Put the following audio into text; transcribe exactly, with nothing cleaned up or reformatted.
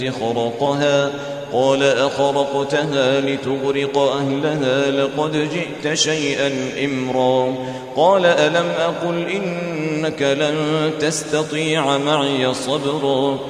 خرقها قال أخرقتها لتغرق أهلها لقد جئت شيئا إمرا قال ألم أقل إنك لن تستطيع معي صبرا